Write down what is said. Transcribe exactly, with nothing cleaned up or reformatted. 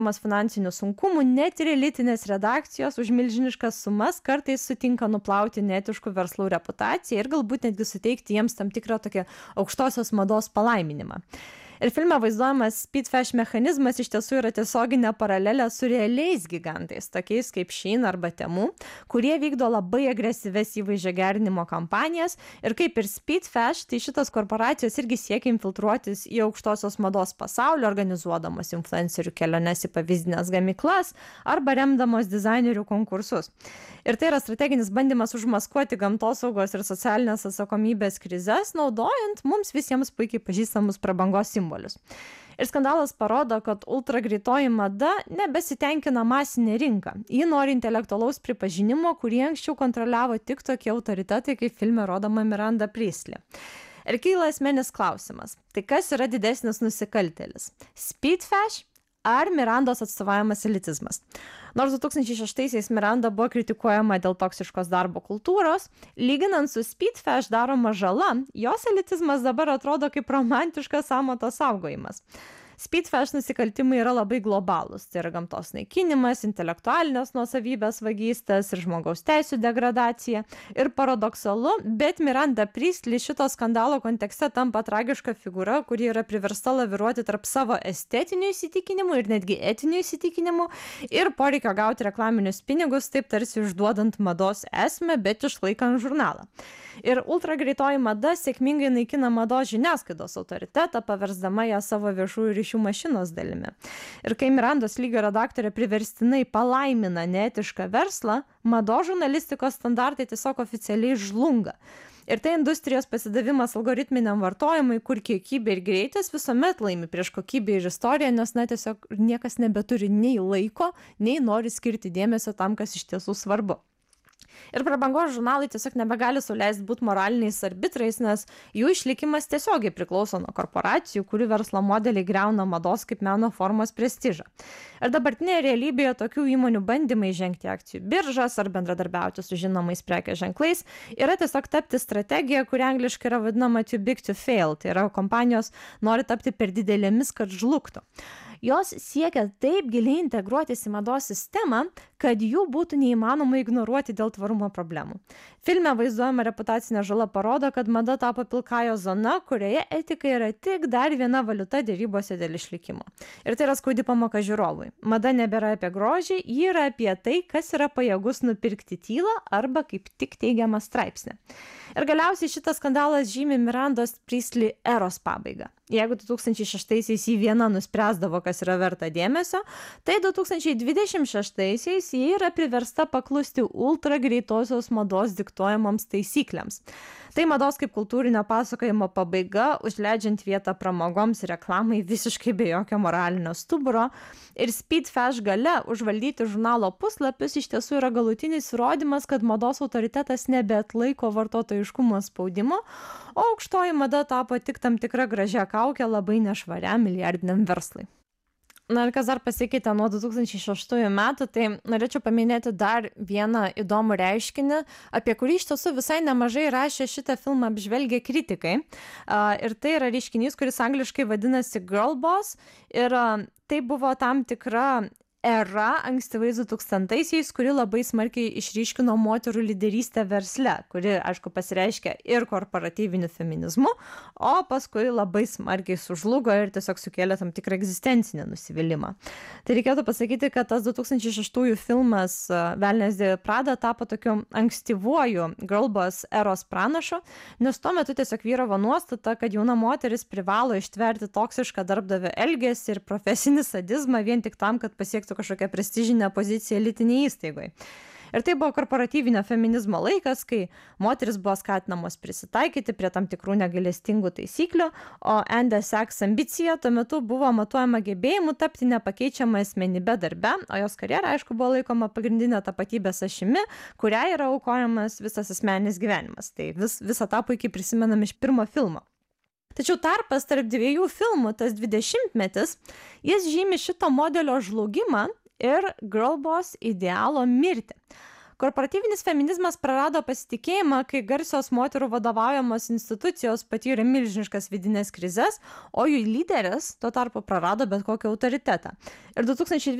finansinių sunkumų, net ir elitinės redakcijos už milžiniškas sumas kartais sutinka nuplauti neetiškų verslų reputaciją ir galbūt netgi suteikti jiems tam tikrą tokią aukštosios mados palaiminimą. Ir filme vaizduojamas Speedfast mechanizmas iš tiesų yra tiesioginė paralelė su realiais gigantais, tokiais kaip Shein arba Temu, kurie vykdo labai agresyves įvaizdžio gerinimo kampanijas. Ir kaip ir Speedfast, tai šitos korporacijos irgi siekia infiltruotis į aukštosios mados pasaulį, organizuodamos influencerių keliones į pavyzdinės gamyklas arba remdamos dizainerių konkursus. Ir tai yra strateginis bandymas užmaskuoti gamtosaugos ir socialinės atsakomybės krizes, naudojant mums visiems puikiai pažįstamus prabangos simbolius. Ir skandalas parodo, kad ultragreitoji mada nebesitenkina masinė rinka. Ji nori intelektualaus pripažinimo, kurį anksčiau kontroliavo tik tokie autoritetai, kaip filme rodoma Miranda Priestly. Ir kyla esminis klausimas. Tai kas yra didesnis nusikaltėlis? Speedfast ar Mirandos atstovavimas elitizmas? Nors du tūkstančiai šeštaisiais Miranda buvo kritikuojama dėl toksiškos darbo kultūros, lyginant su Speedfast daroma žala, jos elitizmas dabar atrodo kaip romantiškas amato saugojimas. Speedfast nusikaltimai yra labai globalūs. Tai yra gamtos naikinimas, intelektualinės nuosavybės vagystės ir žmogaus teisų degradacija. Ir paradoksalu, bet Miranda Priestly šito skandalo kontekste tampa tragiška figūra, kuri yra priversta laviruoti tarp savo estetinių įsitikinimų ir netgi etinių įsitikinimų ir poreikio gauti reklaminius pinigus, taip tarsi išduodant mados esmę, bet išlaikant žurnalą. Ir ultragreitoji mada sėkmingai naikina mados žiniasklaidos autoritetą, paversdama ją savo viešųjų ryšių mašinos dalimi. Ir kai Mirandos lygio redaktorė priverstinai palaimina neetišką verslą, mados žurnalistikos standartai tiesiog oficialiai žlunga. Ir tai industrijos pasidavimas algoritminiam vartojimui, kur kiekybė ir greitis visuomet laimi prieš kokybę ir istoriją, nes na tiesiog niekas nebeturi nei laiko, nei nori skirti dėmesio tam, kas iš tiesų svarbu. Ir prabangos žurnalai tiesiog nebegali sau leisti būti moraliniais arbitrais, nes jų išlikimas tiesiogiai priklauso nuo korporacijų, kurių verslo modeliai griauna mados kaip meno formos prestižą. Ir dabartinėje realybėje tokių įmonių bandymai žengti akcijų biržas ar bendradarbiauti su žinomais prekės ženklais yra tiesiog tapti strategija, kuri angliškai yra vadinama too big to fail, tai yra kompanijos nori tapti per didelėmis, kad žlugtų. Jos siekia taip giliai integruotis į mados sistemą, kad jų būtų neįmanoma ignoruoti dėl tvarumo problemų. Filme vaizduojama reputacinė žala parodo, kad mada tapo pilkąja zona, kurioje etika yra tik dar viena valiuta dėrybose dėl išlikimo. Ir tai yra skaudi pamoka žiūrovui. Mada nebėra apie grožį, ji yra apie tai, kas yra pajėgus nupirkti tylą arba kaip tik teigiamą straipsnį. Ir galiausiai šitas skandalas žymi Mirandos Priestly eros pabaigą. Jeigu du tūkstančiai šeštaisiais ji viena nuspręsdavo, kas yra verta dėmesio, tai du tūkstančiai dvidešimt šeštaisiais ji yra priversta paklusti ultra greitosios mados diktuojamoms taisyklėms. Tai mados kaip kultūrinio pasakojimo pabaiga, užleidžiant vietą pramogoms ir reklamai visiškai be jokio moralinio stuburo. Ir Speedfast gale užvaldyti žurnalo puslapius iš tiesų yra galutinis įrodymas, kad mados autoritetas nebeatlaiko vartotojiškumo spaudimo, o aukštoji mada tapo tik tam tikra gražia kaukė labai nešvariam milijardiniam verslui. Na ir kas dar pasikeitė nuo du tūkstančiai šeštųjų metų, tai norėčiau paminėti dar vieną įdomų reiškinį, apie kurį iš tiesų visai nemažai rašė šitą filmą apžvelgę kritikai. Ir tai yra reiškinys, kuris angliškai vadinasi girl boss. Ir tai buvo tam tikra era ankstyvais du tūkstantaisiais, kuri labai smarkiai išryškino moterų lyderystę versle, kuri, aišku, pasireiškia ir korporatyviniu feminizmu, o paskui labai smarkiai sužlugo ir tiesiog sukėlė tam tikrą egzistencinį nusivylimą. Tai reikėtų pasakyti, kad tas du tūkstančiai šeštųjų filmas Velnias dėvi Pradą tapo tokiu ankstyvuoju girl boss eros pranašu, nes tuo metu tiesiog vyravo nuostata, kad jauna moteris privalo ištverti toksišką darbdavio elgesį ir profesinį sadizmą vien tik tam, kad pasiektų kažkokią prestižinę poziciją elitinėje įstaigoje. Ir tai buvo korporatyvinio feminizmo laikas, kai moteris buvo skatinamos prisitaikyti prie tam tikrų negailestingų taisyklių, o Anne Sachs ambicija tuo metu buvo matuojama gebėjimu tapti nepakeičiamą asmenybę darbe, o jos karjera, aišku, buvo laikoma pagrindinė tapatybės ašimi, kuriai yra aukojamas visas asmeninis gyvenimas. Tai vis, visą tą puikiai prisimenam iš pirmo filmo. Tačiau tarpas tarp dviejų filmų, tas dvidešimtmetis, jis žymi šito modelio žlugimą ir girl boss idealo mirtį. Korporatyvinis feminizmas prarado pasitikėjimą, kai garsios moterų vadovaujamos institucijos patyrė milžiniškas vidinės krizes, o jų lyderis tuo tarpu prarado bet kokį autoritetą. Ir du tūkstančiai